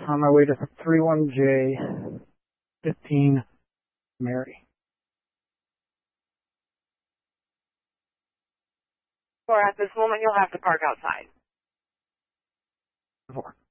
on my way to 31J15 Mary. Or at this moment, you'll have to park outside.